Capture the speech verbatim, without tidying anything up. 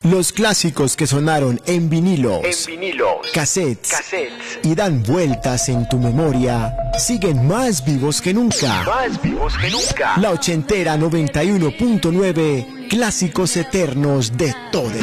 Los clásicos que sonaron en vinilos, En vinilos, cassettes, cassettes, y dan vueltas en tu memoria, siguen más vivos que nunca. más vivos que nunca. La ochentera noventa y uno punto nueve, clásicos eternos de toda